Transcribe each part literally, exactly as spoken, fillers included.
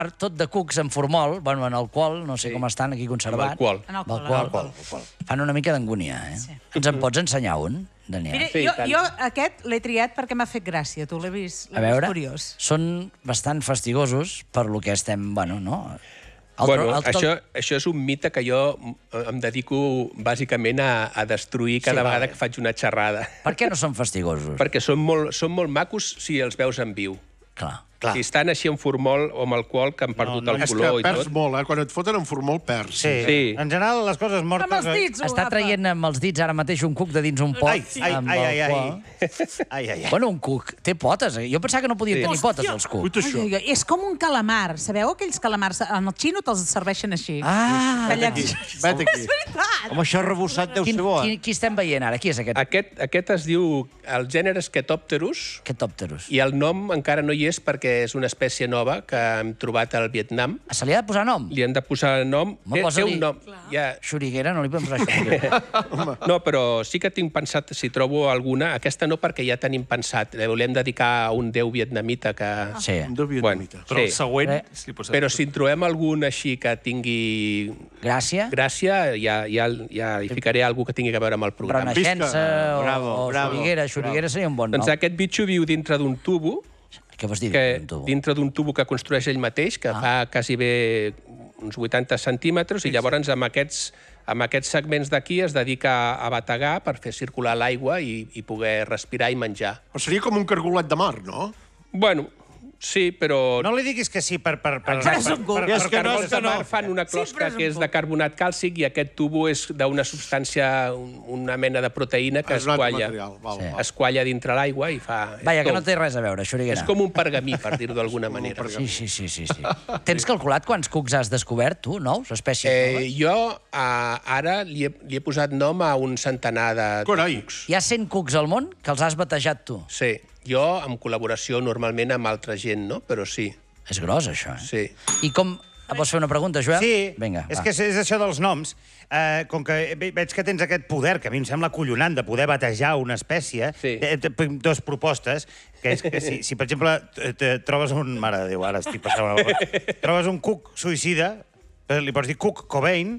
tot de cucs en formol, bueno, en alcohol, no sé Sí. com estan aquí conservats. Amb alcohol. En alcohol, Alcohol. en alcohol. Fan una mica d'angúnia, eh? Sí. Ens en pots ensenyar un, Daniel? Mira, Sí, jo, tant. jo aquest l'he triat perquè m'ha fet gràcia, tu l'he vist, A l'he vist veure, curiós. són bastant fastigosos per lo que estem, bueno, no? El Bueno, tro- el to- això, això és un mite que jo em dedico bàsicament a, a destruir cada Sí, vegada vale. que faig una xerrada. Per què no són fastigosos? Perquè són molt, són molt macos si els veus en viu. Clar. Clar. Si estan així en formol o amb alcohol, que han perdut No, no, el és color que i perds tot. molt, eh? Quan et foten en formol, perds. Sí. Sí. En general, les coses mortes... Amb els dits, Està guapa. traient amb els dits ara mateix un cuc de dins un pot. Ai, ai, amb ai, ai, ai. alcohol. Ai, ai, ai. Bueno, un cuc té potes. Eh? Jo pensava que no podien Sí. tenir potes, Hòstia. els Ui, cucs. això. Ai, ai, ai, és com un calamar. Sabeu aquells calamars? En el xino te'ls serveixen així. Ah! Tallats. Vet aquí. És veritat. Home, això rebossat deu Quin, ser bo, qui, eh? qui estem veient ara? Qui és aquest? Aquest, aquest es diu el gènere Scetopterus Aquest òpterus. i el nom encara no hi és perquè és una espècie nova que hem trobat al Vietnam. Se li ha de posar nom? Li han de posar nom. Home, Té, té posa-li- un nom. Ja, Xuriguera, no li podem posar xuriguera. no, però sí que tinc pensat, si trobo alguna, aquesta no perquè ja tenim pensat, la volem dedicar a un déu vietnamita que... Sí. Un de Bueno, vietnamita. Però el sí. següent... Eh. Si li posem... Però si en trobem algun així que tingui Gràcia, gràcia, ja, ja, ja hi ficaré alguna que tingui a veure amb el programa. renaixença o, Bravo, o bravo, xuriguera. Xuriguera seria un bon nom. Doncs aquest bitxo viu dintre d'un tubo, Què vols dir? que, d'un tubo? dintre d'un tubo que construeix ell mateix, que ah. fa quasi bé uns vuitanta centímetres, i llavors amb aquests, amb aquests segments d'aquí es dedica a bategar per fer circular l'aigua i, i poder respirar i menjar. Però seria com un cargolet de mar, no? Bueno, sí, però... No li diguis que sí per... per, per, Exacte. És un cuc. per, Els per, per, cargols de mar no. fan una Sí, closca però és un que és cuc. de carbonat càlcic i aquest tubo és d'una substància, un- una mena de proteïna que És es un altre qualla. material, val, Sí. val. Es qualla dintre l'aigua i fa... Vaja, que tou. no té res a veure, xuriguera. És com un pergamí, per dir-ho d'alguna manera. Sí, sí, sí, sí, sí. Tens calculat quants cucs has descobert, tu, nous? Espècies Eh, noves? jo a, ara li he, li he posat nom a un centenar de, de Carai. cucs. Hi ha cent cucs al món que els has batejat tu. Sí, jo en col·laboració normalment amb altra gent, no? Però sí, És gros, això, eh? sí. I com... Vols fer una pregunta, Joel? Sí, Vinga, és va. que és, és això dels noms. Eh, com que ve- veig que tens aquest poder, que a mi em sembla acollonant, de poder batejar una espècie, Sí. eh, te- dos propostes, que és que si, si per exemple, te- te trobes un... Mare de Déu, ara estic passant una cosa. Trobes un cuc suïcida, eh, li pots dir cuc Cobain,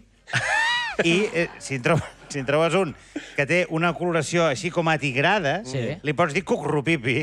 i eh, si, en trobes, si en trobes un que té una coloració així com atigrada, Sí. li pots dir cuc rupipi.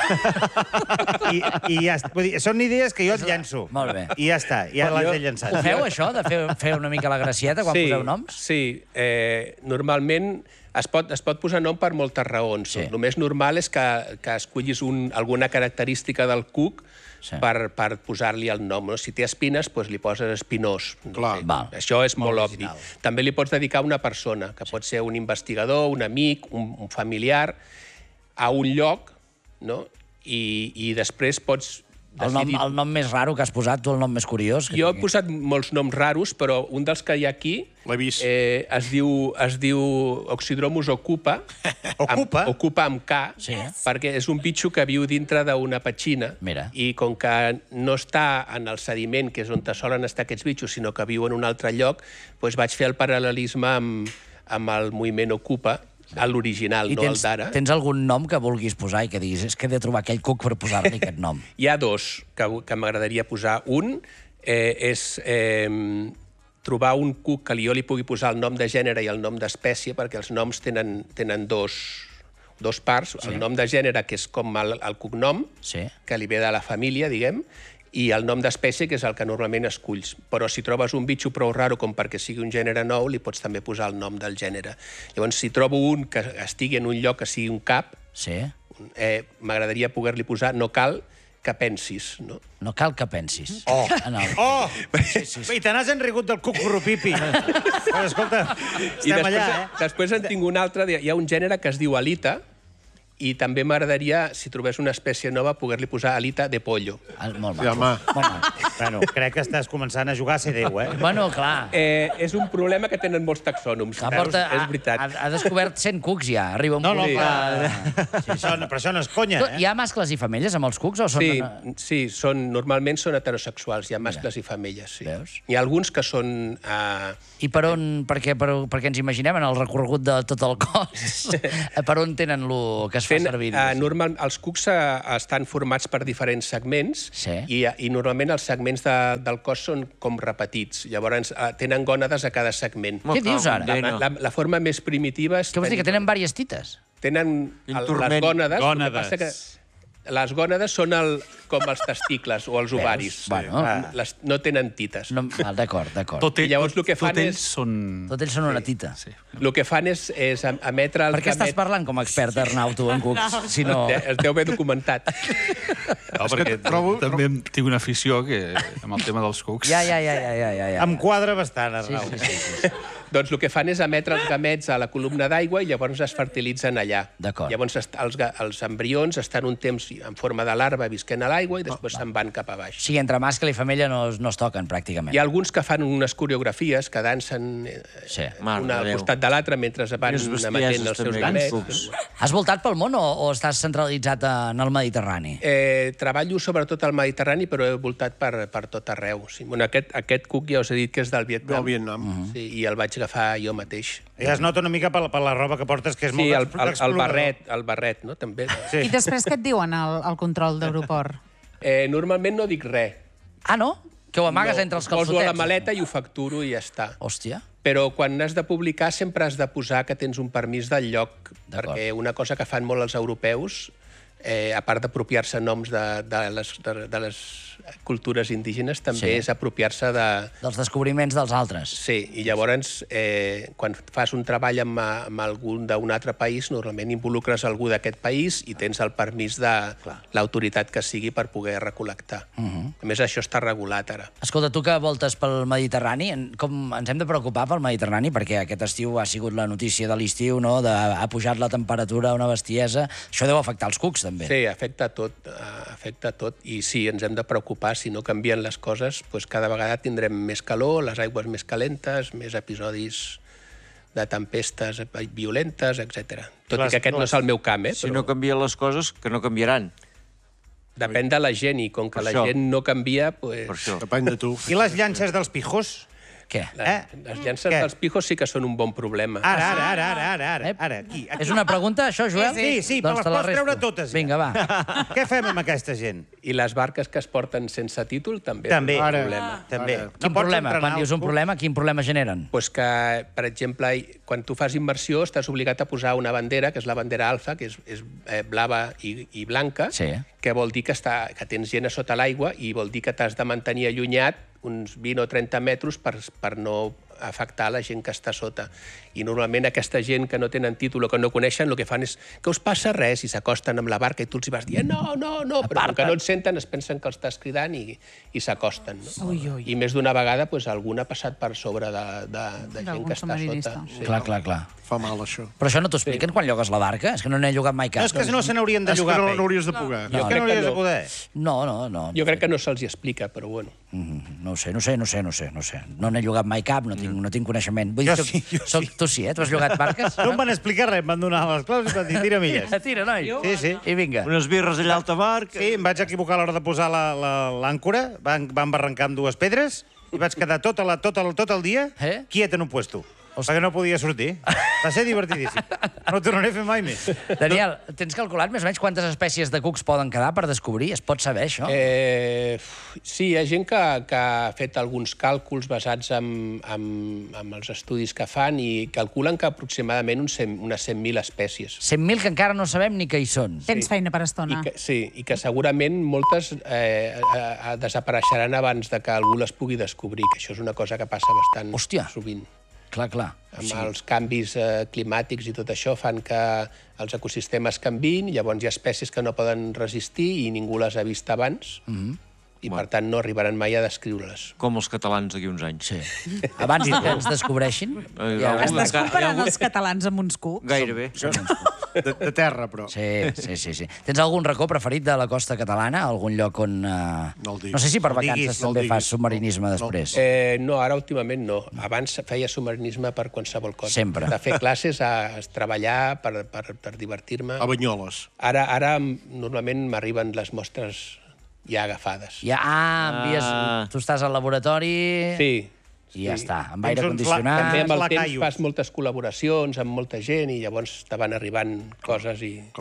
I, i ja està. Vull dir, són idees que jo et llenço. Molt bé. I ja està, ja Però les jo- he llençat. Ho feu, això, de fer, fer una mica la gracieta quan sí, poseu noms? Sí, eh, normalment es pot, es pot posar nom per moltes raons. Sí. El més normal és que, que escollis un, alguna característica del cuc Sí. per, per posar-li el nom. No? Si té espines, doncs li poses espinós. Clar. Val. Això és molt, Molt obvi. original. També li pots dedicar a una persona, que pot ser un investigador, un amic, un, un familiar, a un lloc, no? I, i després pots El nom, el nom més raro que has posat, tu, el nom més curiós? Que Jo he tingui. posat molts noms raros, però un dels que hi ha aquí L'he vist. eh, es diu, es diu Oxydromus ocupa. Ocupa? Amb, ocupa amb K, Sí. perquè és un bitxo que viu dintre d'una petxina. Mira. I com que no està en el sediment, que és on solen estar aquests bitxos, sinó que viu en un altre lloc, doncs vaig fer el paral·lelisme amb, amb el moviment ocupa, a l'original, I no tens, el d'ara. tens algun nom que vulguis posar i que diguis és que he de trobar aquell cuc per posar-li aquest nom? Hi ha dos que, que m'agradaria posar. Un eh, és eh, trobar un cuc que jo li pugui posar el nom de gènere i el nom d'espècie, perquè els noms tenen, tenen dos, dos parts. Sí. El nom de gènere, que és com el, el cognom, Sí. que li ve de la família, diguem, i el nom d'espècie, que és el que normalment esculls. Però si trobes un bitxo prou raro com perquè sigui un gènere nou, li pots també posar el nom del gènere. Llavors, si trobo un que estigui en un lloc que sigui un cap, Sí? eh, m'agradaria poder-li posar no cal que pensis, no? No cal que pensis. Oh! En el... Oh! Sí, sí, sí. I te n'has enrigut del cuc rupipi. Però, escolta, I estem després, allà, eh? després en tinc un altre, hi ha un gènere que es diu alita, i també m'agradaria, si trobés una espècie nova, poder-li posar alita de pollo. El, molt Sí, maco. home. Molt maco. Bueno, crec que estàs començant a jugar a ser Déu, eh? Bueno, clar. Eh, és un problema que tenen molts taxònoms. La porta Veus? És veritat. ha, ha descobert cent cucs ja. Arriba un No, no, punt clar. que- Sí, això, no, però això no és conya, Tu, eh? Hi ha mascles i femelles amb els cucs o són... Sí, sí són, normalment són heterosexuals, hi ha mascles i femelles, sí. Veus? Hi ha alguns que són... Uh, I per on... Perquè, per, perquè ens imaginem en el recorregut de tot el cos, per on tenen lo que es fa fent, servir? uh, normal, els cucs uh, estan formats per diferents segments Sí. i, i normalment els segments fragments de, del cos són com repetits. Llavors, tenen gònades a cada segment. Què dius ara? La, la, la forma més primitiva és... Què vols dir, que tenen diverses tites? Tenen el, les gònades. Gònades. El que passa que les gònades són el, com els testicles o els ovaris. Bueno. Les, no tenen tites. No, ah, d'acord, d'acord. Tot, I llavors el que fan tot ells és- són... Tots ells són una tita. Sí. El que fan és, és emetre el Per què estàs parlant com a expert, Arnau, tu, en cucs? Si no... Es deu haver documentat. No, perquè trobo- també tinc una afició que, amb el tema dels cucs. Ja, ja, ja, ja, ja, ja, ja. Em quadra bastant, Arnau. Sí, sí, sí, sí. Doncs el que fan és emetre els gamets a la columna d'aigua i llavors es fertilitzen allà. D'acord. Llavors est- els, ga- els embrions estan un temps en forma de larva visquent a l'aigua i després se'n van cap a baix. O sigui, entre mascle i femella no, es- no es toquen, pràcticament. Hi ha alguns que fan unes coreografies que dansen eh, Sí. Mare una de al Déu. costat de l'altre mentre van Unes bestieses emetent els seus també, gamets. cucs. Has voltat pel món o, o estàs centralitzat en el Mediterrani? Eh, treballo sobretot al Mediterrani, però he voltat per, per tot arreu. Sí, bueno, aquest, aquest cuc ja us he dit que és del Vietnam. Del Vietnam. Sí, i el vaig agafar jo mateix. Ja es nota una mica per, per la roba que portes, que és Sí, molt el, d'explo- el, el d'explorador. barret, el barret, no? També. Sí. I després què et diuen al, al control d'aeroport? Eh, normalment no dic res. Ah, no? Que ho amagues no, entre els ho calçotets? poso a la maleta i ho facturo i ja està. Hòstia. Però quan has de publicar sempre has de posar que tens un permís del lloc, D'acord. perquè una cosa que fan molt els europeus, eh, a part d'apropiar-se noms de, de, les, de, de les cultures indígenes, també Sí. és apropiar-se de... Dels descobriments dels altres. Sí, i llavors, eh, quan fas un treball amb, amb algun d'un altre país, normalment involucres algú d'aquest país i tens el permís de l'autoritat que sigui per poder recol·lectar. Uh -huh. A més, això està regulat ara. Escolta, tu que voltes pel Mediterrani, en- com ens hem de preocupar pel Mediterrani? Perquè aquest estiu ha sigut la notícia de l'estiu, no? De, ha pujat la temperatura a una bestiesa. Això deu afectar els cucs, també. Sí, afecta tot, eh, afecta tot. I sí, ens hem de preocupar. Si no canvien les coses, doncs cada vegada tindrem més calor, les aigües més calentes, més episodis de tempestes violentes, etcètera. Tot Les- i que aquest no és el meu camp, eh? Si Però no canvien les coses, que no canviaran. depèn de la gent, i com que Per la això. gent no canvia, doncs... Per això. Depèn de tu. I les llances dels pijos? Què? Eh? Les llances Què? dels pijos sí que són un bon problema. Ara, ara, ara, ara, ara, ara, Ep. ara, aquí, aquí. És una pregunta, això, Joel? Sí, sí, però Doncs les te la pots resto. treure totes, ja. Vinga, va. Què fem amb aquesta gent? I les barques que es porten sense títol també. També. és un Ara. problema. També. Ara. Quin pots problema? entrenar Quan dius un els cucs? problema, quin problema generen? Pues que, per exemple, quan tu fas immersió estàs obligat a posar una bandera, que és la bandera alfa, que és, és eh, blava i, i blanca, Sí. que vol dir que, està, que tens gent a sota l'aigua i vol dir que t'has de mantenir allunyat uns vint o trenta metres per, per no afectar la gent que està sota. I normalment aquesta gent que no tenen títol o que no coneixen, el que fan és que us passa res i s'acosten amb la barca i tu els hi vas dient no, no, no, però com que no et senten es pensen que els estàs cridant i, i s'acosten. No? Ui, ui. I més d'una vegada pues, algun ha passat per sobre de, de, de gent D'algun que està submarinista. sota. Sí. Clar, clar, clar. Fa mal, això. Però això no t'ho expliquen quan llogues la barca? És que no n'he llogat mai cap. No, és que no se n'haurien de És que llogar, no pell. n'hauries de poder. Jo És que crec no que hauries de no. poder. No, no, no. Jo crec que no se'ls hi explica, però bueno. Mm, No ho sé, no ho sé, no ho sé, no ho sé, no ho sé. No n'he llogat mai cap, no tinc, no tinc coneixement. Vull Jo dir, sí, jo soc, sí. Tu sí, eh? Tu has llogat barques? No em van explicar res, em van donar les claus i em van dir, tira milles. Tira, tira, noi. Sí, sí. I vinga. Unes birres allà a alta mar... Que... Sí, em vaig equivocar a l'hora de posar la- la- l'àncora, van, van barrancar amb dues pedres i vaig quedar tot, la, tot, el, tot el dia Eh? quiet en un puesto, perquè no podia sortir. Va ser divertidíssim. No ho tornaré a fer mai més. Daniel, tens calculat més o menys quantes espècies de cucs poden quedar per descobrir? Es pot saber, això? Eh, sí, hi ha gent que, que ha fet alguns càlculs basats en, en, en els estudis que fan i calculen que aproximadament uns cent, unes cent mil espècies. cent mil que encara no sabem ni què hi són. Tens feina per I estona. que, sí, i que segurament moltes eh, eh, desapareixeran abans de que algú les pugui descobrir, que això és una cosa que passa bastant Hòstia. sovint. Clar, clar. O Amb sigui, els canvis eh, climàtics i tot això fan que els ecosistemes canviïn, llavors hi ha espècies que no poden resistir i ningú les ha vist abans, Mhm. i per tant no arribaran mai a descriure-les. Com els catalans d'aquí uns anys. Sí. Abans de que ens descobreixin... Eh, ja... algú- Estàs comparant els catalans amb uns cucs? Gairebé. De, de terra, però. Sí, sí, sí, sí. Tens algun racó preferit de la costa catalana? Algun lloc on... Uh... No el diguis. No sé si per No el vacances diguis, no el també diguis. fas submarinisme després. Eh, no, ara últimament no. Abans feia submarinisme per qualsevol cosa. Sempre. De fer classes, a, a treballar per, per, per divertir-me. A Banyoles. Ara, ara normalment m'arriben les mostres ja agafades. Ja, ah, envies... Ah. Tu estàs al laboratori... Sí. I ja està, amb Tens aire uns condicionat... També amb el la temps callo. fas moltes col·laboracions amb molta gent i llavors te van arribant coses i... Clar.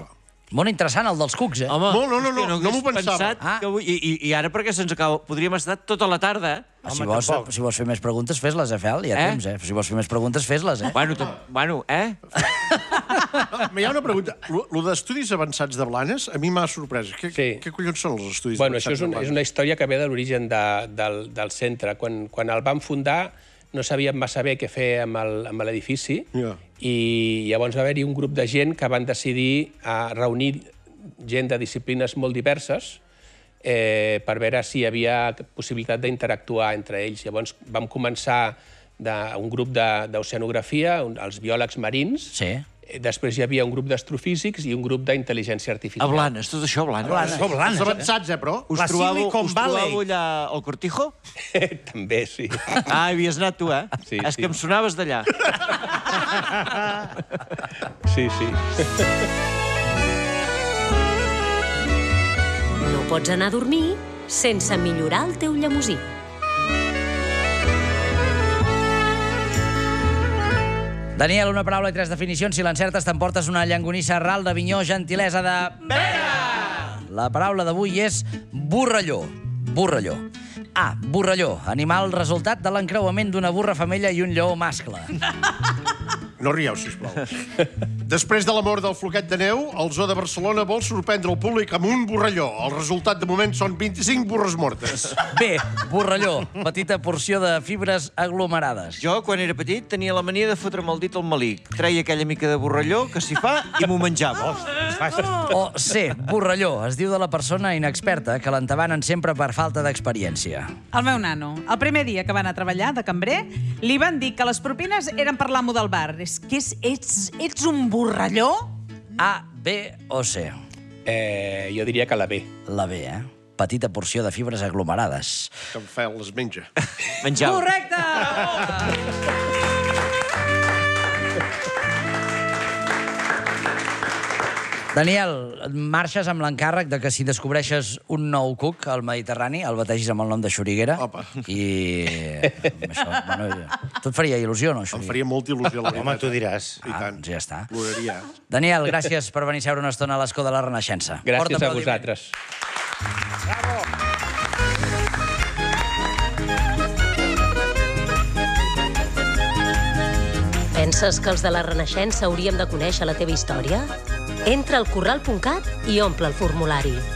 Molt interessant, el dels cucs, eh? Home, Molt, no, no, no, hòstia, no m'ho hagués pensava. pensat Ah. que avui- I, i, I ara perquè se'ns acaba... Podríem estar tota la tarda, eh? si, vols, si vols fer més preguntes, fes-les, eh, Fel? Hi ha Eh? temps, eh? Si vols fer més preguntes, fes-les, eh? Bueno, tam- bueno, eh? No, hi ha una pregunta. Lo, lo d'estudis avançats de Blanes, a mi m'ha sorprès. Què, Sí. què collons són els estudis Bueno, això avançats és, un, de Blanes? és una història que ve de l'origen de, del, del centre. Quan, quan el van fundar no sabíem massa bé què fer amb el- amb l'edifici Ja. i llavors va haver-hi un grup de gent que van decidir a reunir gent de disciplines molt diverses eh, per veure si hi havia possibilitat d'interactuar entre ells. Llavors vam començar de, un grup de- d'oceanografia, els biòlegs marins, Sí. eh, després hi havia un grup d'astrofísics i un grup d'intel·ligència A artificial. Blanes, tot això a Blanes. Això, Blanes, Els avançats, eh, però? Us La trobàveu, Silicon us Valley. trobàveu allà al Cortijo? També, sí. Ah, hi havies anat tu, eh? Sí, És sí. que em sonaves d'allà. Sí, sí. No pots anar a dormir sense millorar el teu llemosí. Daniel, una paraula i tres definicions. Si l'encertes, t'emportes una llangonissa ral de Vinyó, gentilesa de... Vera! La paraula d'avui és borralló. Borralló. A. Borralló. Animal resultat de l'encreuament d'una burra femella i un lleó mascle. No rieu, sisplau. Després de la mort del floquet de neu, el Zoo de Barcelona vol sorprendre el públic amb un borralló. El resultat, de moment, són vint-i-cinc burres mortes. B. Borralló. Petita porció de fibres aglomerades. Jo, quan era petit, tenia la mania de fotre'm el dit al malic. Treia aquella mica de borralló que s'hi fa i m'ho menjava. O C. Borralló. Es diu de la persona inexperta que l'entabanen sempre per falta d'experiència. El meu nano, el primer dia que va anar a treballar de cambrer, li van dir que les propines eren per l'amo del bar. És que és, ets, ets un borralló? A, B o C? Eh, jo diria que la B. La B, eh? Petita porció de fibres aglomerades. Que en Fel les menja. Menjava. Correcte! Daniel, marxes amb l'encàrrec de que si descobreixes un nou cuc al Mediterrani, el bategis amb el nom de Xuriguera. Opa. I... Això, bueno, tot faria il·lusió, no, Em Xuriguera? faria molta il·lusió, la veritat. Home, tu diràs. I Ah, tant. doncs ja està. Ploraria. Daniel, gràcies per venir a seure una estona a l'escó de la Renaixença. Fort Gràcies a aplaudiment. vosaltres. Penses que els de la Renaixença hauríem de conèixer la teva història? Entra al corral punt cat i omple el formulari.